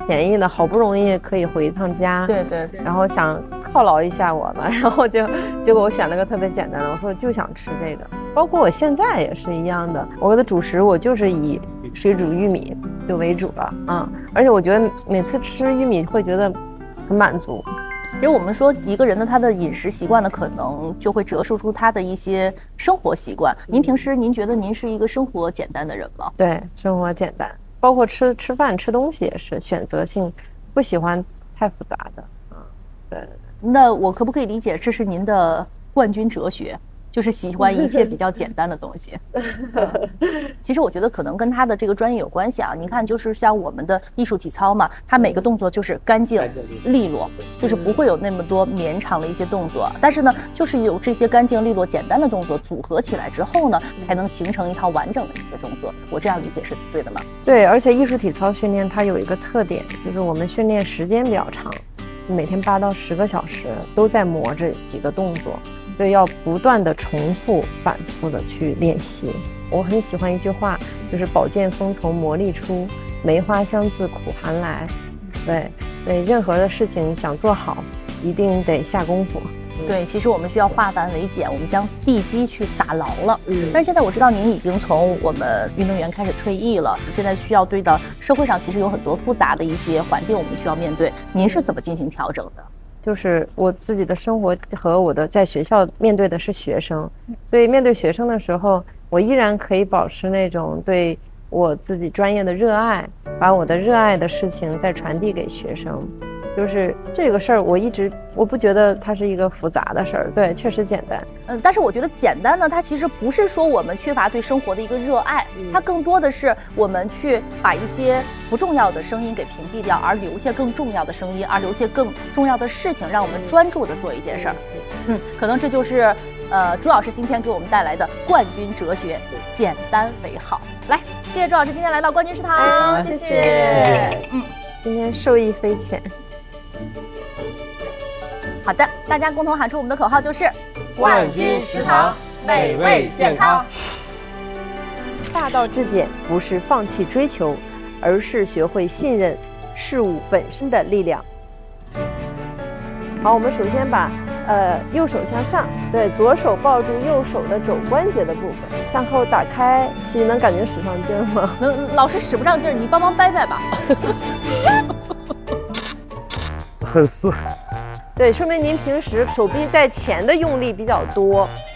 便宜的，好不容易可以回一趟家， 对对对， 然后想犒劳一下我嘛，然后结果我选了个特别简单的，我说就想吃这个。包括我现在也是一样的，我的主食我就是以水煮玉米就为主了啊，而且我觉得每次吃玉米会觉得很满足。 其实我们说一个人的他的饮食习惯呢，可能就会折射出他的一些生活习惯。您平时您觉得您是一个生活简单的人吗？ 对，生活简单，包括吃饭吃东西也是选择性，不喜欢太复杂的啊。对， 那我可不可以理解这是您的冠军哲学？就是喜欢一切比较简单的东西。其实我觉得可能跟他的这个专业有关系啊。你看，就是像我们的艺术体操嘛，它每个动作就是干净利落，就是不会有那么多绵长的一些动作。但是呢，就是有这些干净利落、简单的动作组合起来之后呢，才能形成一套完整的一些动作。我这样理解是对的吗？ 对，而且艺术体操训练它有一个特点，就是我们训练时间比较长，每天8到10个小时都在磨这几个动作。所以要不断的重复反复的去练习。我很喜欢一句话，就是宝剑锋从磨砺出，梅花香自苦寒来。对，所以任何的事情想做好，一定得下功夫。 对，其实我们需要化繁为简，我们将地基去打牢了。但是现在我知道您已经从我们运动员开始退役了，现在需要对的社会上其实有很多复杂的一些环境，我们需要面对。您是怎么进行调整的？ 就是我自己的生活和我的在学校面对的是学生，所以面对学生的时候，我依然可以保持那种对我自己专业的热爱，把我的热爱的事情再传递给学生。就是这个事儿，我不觉得它是一个复杂的事儿，对，确实简单。 但是我觉得简单呢，它其实不是说我们缺乏对生活的一个热爱，它更多的是我们去把一些不重要的声音给屏蔽掉，而留下更重要的声音，而留下更重要的事情，让我们专注的做一件事儿。可能这就是朱老师今天给我们带来的冠军哲学：简单为好。来，谢谢朱老师今天来到冠军食堂，谢谢。 今天受益匪浅。 好的，大家共同喊出我们的口号，就是冠军食堂，美味健康。 大道至简不是放弃追求，而是学会信任事物本身的力量。好，我们首先把右手向上，对，左手抱住右手的肘关节的部分，向后打开。其实能感觉使上劲儿吗？ 老师使不上劲儿，你帮忙掰掰吧。 很酸。 对，说明您平时手臂在前的用力比较多，